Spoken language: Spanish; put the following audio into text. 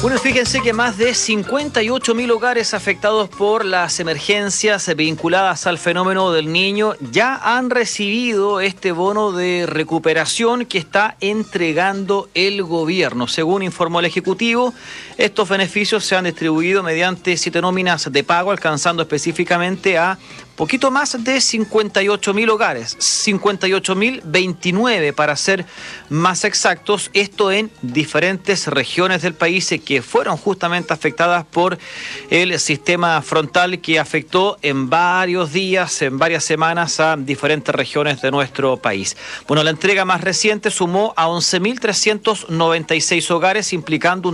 Bueno, fíjense que más de 58.000 hogares afectados por las emergencias vinculadas al fenómeno del Niño ya han recibido este bono de recuperación que está entregando el gobierno. Según informó el Ejecutivo, estos beneficios se han distribuido mediante 7 nóminas de pago, alcanzando específicamente a poquito más de 58.000 hogares, 58.029 para ser más exactos, esto en diferentes regiones del país que fueron justamente afectadas por el sistema frontal que afectó en varios días, en varias semanas a diferentes regiones de nuestro país. Bueno, la entrega más reciente sumó a 11.396 hogares, implicando un